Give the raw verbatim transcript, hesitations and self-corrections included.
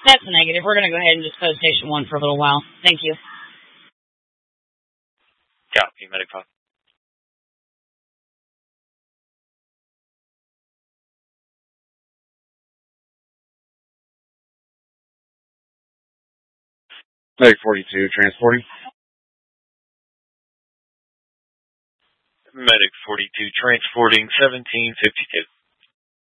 That's a negative. We're going to go ahead and just close station one for a little while. Thank you. Copy, medic five. Medic forty-two, transporting. Medic forty-two, transporting seventeen fifty-two.